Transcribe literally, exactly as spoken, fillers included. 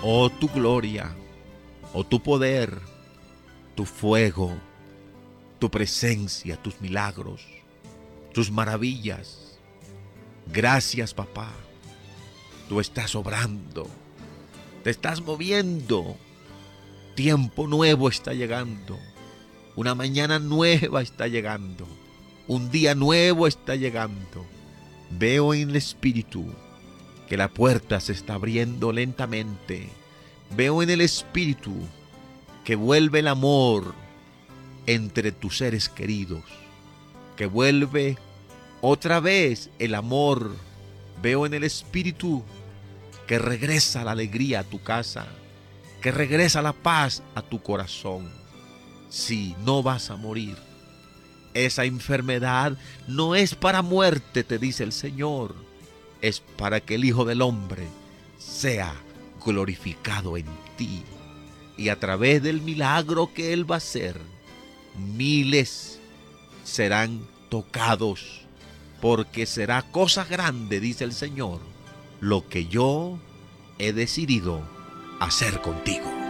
Oh, tu gloria, oh, tu poder, tu fuego, tu presencia, tus milagros, tus maravillas. Gracias, papá. Tú estás obrando, te estás moviendo. Tiempo nuevo está llegando. Una mañana nueva está llegando. Un día nuevo está llegando. Veo en el espíritu que la puerta se está abriendo lentamente. Veo en el espíritu que vuelve el amor entre tus seres queridos. Que vuelve otra vez el amor. Veo en el espíritu que regresa la alegría a tu casa. Que regresa la paz a tu corazón. Sí, no vas a morir. Esa enfermedad no es para muerte, te dice el Señor. Es para que el Hijo del Hombre sea glorificado en ti. Y a través del milagro que Él va a hacer, miles serán tocados. Porque será cosa grande, dice el Señor, lo que yo he decidido hacer contigo.